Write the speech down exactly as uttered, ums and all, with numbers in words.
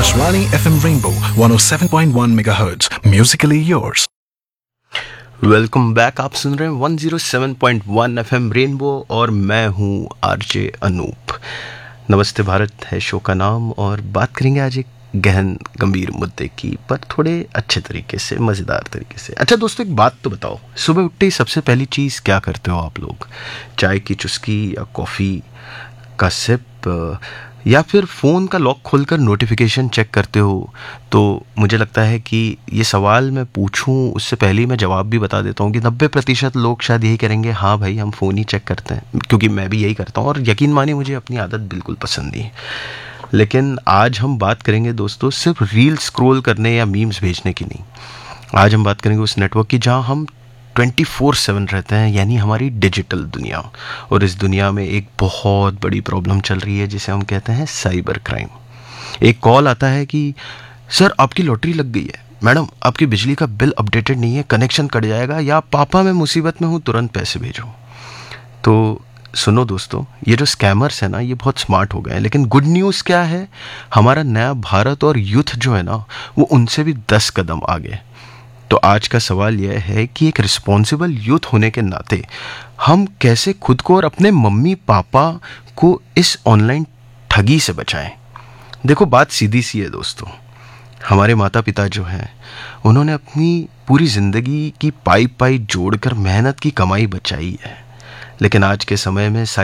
Akashvani F M Rainbow one oh seven point one megahertz. Musically yours. Welcome back. आप सुन रहे हैं one oh seven point one F M rainbow और मैं हूं RJ Anoop. नमस्ते भारत है शो का नाम और बात करेंगे आज एक गहन गंभीर मुद्दे की, पर थोड़े अच्छे तरीके से, मज़ेदार तरीके से। अच्छा दोस्तों, एक बात तो बताओ, सुबह उठते ही सबसे पहली चीज़ क्या करते हो आप लोग? चाय की चुस्की या कॉफ़ी का सिप या फिर फ़ोन का लॉक खोलकर नोटिफिकेशन चेक करते हो? तो मुझे लगता है कि ये सवाल मैं पूछूं उससे पहले ही मैं जवाब भी बता देता हूं कि नब्बे प्रतिशत लोग शायद यही करेंगे, हाँ भाई हम फ़ोन ही चेक करते हैं, क्योंकि मैं भी यही करता हूं और यकीन मानिए मुझे अपनी आदत बिल्कुल पसंद नहीं है। लेकिन आज हम बात करेंगे दोस्तों सिर्फ रील स्क्रॉल करने या मीम्स भेजने की नहीं। आज हम बात करेंगे उस नेटवर्क की जहाँ हम ट्वेंटी फोर सेवन रहते हैं, यानी हमारी डिजिटल दुनिया। और इस दुनिया में एक बहुत बड़ी प्रॉब्लम चल रही है जिसे हम कहते हैं साइबर क्राइम। एक कॉल आता है कि सर आपकी लॉटरी लग गई है, मैडम आपकी बिजली का बिल अपडेटेड नहीं है, कनेक्शन कट जाएगा, या पापा मैं मुसीबत में हूँ तुरंत पैसे भेजो। तो सुनो दोस्तों, ये जो स्कैमर्स हैं ना, ये बहुत स्मार्ट हो गए हैं। लेकिन गुड न्यूज़ क्या है, हमारा नया भारत और यूथ जो है ना, वो उनसे भी दस कदम आगे। तो आज का सवाल यह है कि एक रिस्पॉन्सिबल यूथ होने के नाते हम कैसे खुद को और अपने मम्मी पापा को इस ऑनलाइन ठगी से बचाएं। देखो बात सीधी सी है दोस्तों, हमारे माता पिता जो हैं उन्होंने अपनी पूरी ज़िंदगी की पाई पाई जोड़कर मेहनत की कमाई बचाई है, लेकिन आज के समय में